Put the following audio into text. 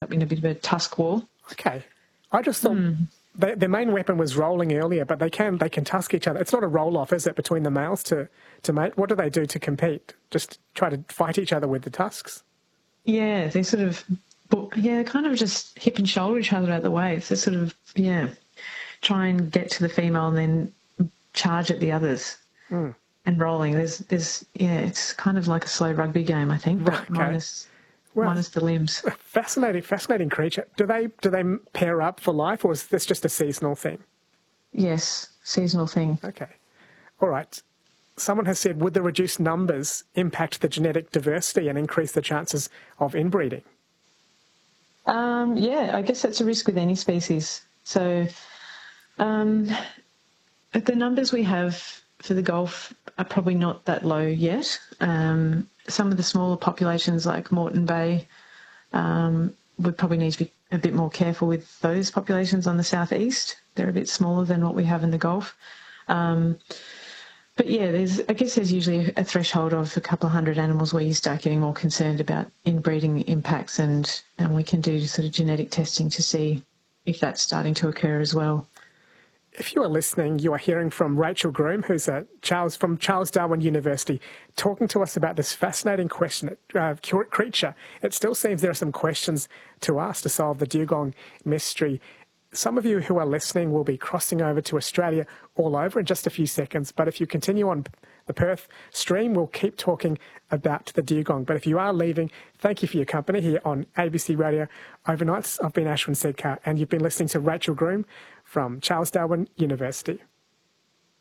up in a bit of a tusk war. Okay. I just thought their main weapon was rolling earlier, but they can tusk each other. It's not a roll-off, is it, between the males to mate? What do they do to compete? Just try to fight each other with the tusks? Yeah, they sort of, kind of just hip and shoulder each other out of the way. So sort of, try and get to the female and then charge at the others. And rolling. There's it's kind of like a slow rugby game, I think, but minus the limbs. Fascinating creature. Do they pair up for life, or is this just a seasonal thing? Yes, seasonal thing. Okay. All right. Someone has said, would the reduced numbers impact the genetic diversity and increase the chances of inbreeding? I guess that's a risk with any species. So the numbers we have for the Gulf are probably not that low yet. Some of the smaller populations like Moreton Bay would probably need to be a bit more careful with those populations on the southeast. They're a bit smaller than what we have in the Gulf. But yeah, there's usually a threshold of a couple of hundred animals where you start getting more concerned about inbreeding impacts, and we can do sort of genetic testing to see if that's starting to occur as well. If you are listening, you are hearing from Rachel Groom, who's from Charles Darwin University, talking to us about this fascinating creature. It still seems there are some questions to ask to solve the dugong mystery. Some of you who are listening will be crossing over to Australia all over in just a few seconds, but if you continue on the Perth stream, we'll keep talking about the dugong. But if you are leaving, thank you for your company here on ABC Radio Overnights. I've been Ashwin Sedkar, and you've been listening to Rachel Groom from Charles Darwin University.